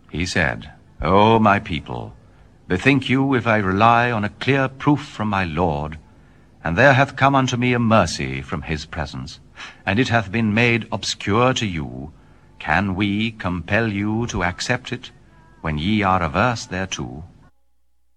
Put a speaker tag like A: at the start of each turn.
A: He said, O my people, bethink you if I rely on a clear proof from my Lord, and there hath come unto me a mercy from his presence, and it hath been made obscure to you, can we compel you to accept it, when ye are averse thereto?